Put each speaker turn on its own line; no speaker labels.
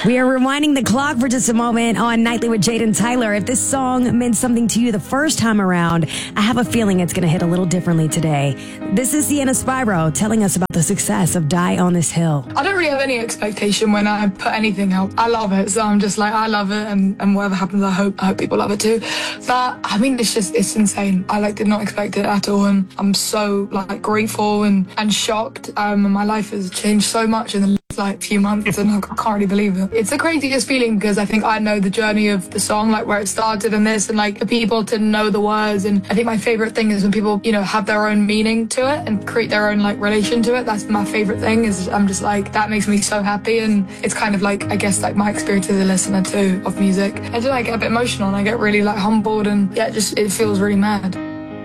We are rewinding the clock for just a moment on Nightly with Jade and Tyler. If this song meant something to you the first time around, I have a feeling it's going to hit a little differently today. This is Sienna Spyro telling us about the success of Die on This Hill.
I don't really have any expectation when I put anything out. I love it, so I'm just like, I love it, and whatever happens, I hope people love it too. But I mean, it's insane. I did not expect it at all, and I'm so grateful and shocked. And my life has changed so much in the few months, and I can't really believe it. It's the craziest feeling because I think I know the journey of the song, where it started and this, and the people to know the words. And I think my favorite thing is when people, have their own meaning to it and create their own relation to it. That's my favorite thing. Is I'm just that makes me so happy, and it's kind of I guess my experience as a listener too of music. I just get a bit emotional and I get really humbled, and it feels really mad.